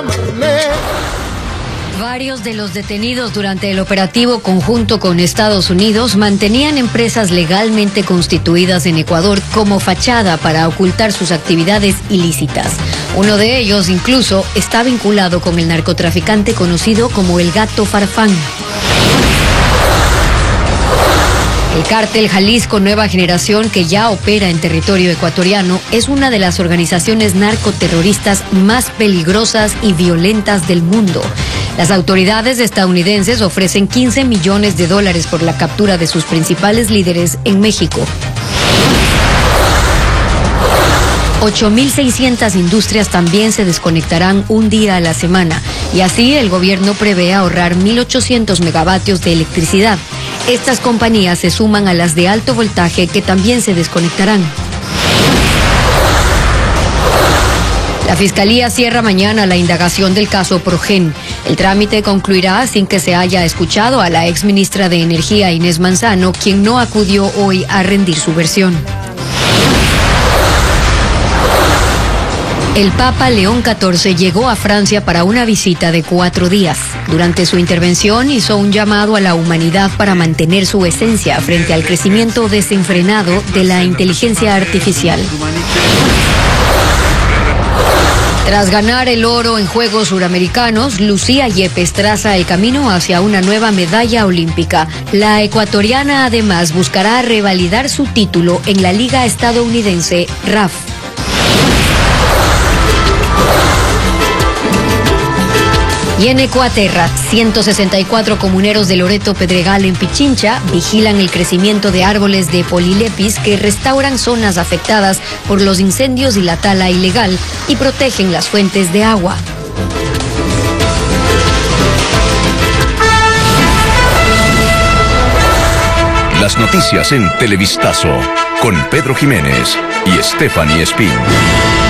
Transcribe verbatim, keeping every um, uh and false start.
Varios de los detenidos durante el operativo conjunto con Estados Unidos mantenían empresas legalmente constituidas en Ecuador como fachada para ocultar sus actividades ilícitas. Uno de ellos incluso está vinculado con el narcotraficante conocido como el Gato Farfán. El cártel Jalisco Nueva Generación, que ya opera en territorio ecuatoriano, es una de las organizaciones narcoterroristas más peligrosas y violentas del mundo. Las autoridades estadounidenses ofrecen quince millones de dólares por la captura de sus principales líderes en México. ocho mil seiscientas industrias también se desconectarán un día a la semana, y así el gobierno prevé ahorrar mil ochocientos megavatios de electricidad. Estas compañías se suman a las de alto voltaje que también se desconectarán. La Fiscalía cierra mañana la indagación del caso Progen. El trámite concluirá sin que se haya escuchado a la exministra de Energía Inés Manzano, quien no acudió hoy a rendir su versión. El Papa León catorce llegó a Francia para una visita de cuatro días. Durante su intervención hizo un llamado a la humanidad para mantener su esencia frente al crecimiento desenfrenado de la inteligencia artificial. Tras ganar el oro en Juegos Suramericanos, Lucía Yepes traza el camino hacia una nueva medalla olímpica. La ecuatoriana además buscará revalidar su título en la Liga Estadounidense R A F. Y en Ecuaterra, ciento sesenta y cuatro comuneros de Loreto Pedregal en Pichincha vigilan el crecimiento de árboles de polilepis que restauran zonas afectadas por los incendios y la tala ilegal y protegen las fuentes de agua. Las noticias en Televistazo con Pedro Jiménez y Stephanie Espín.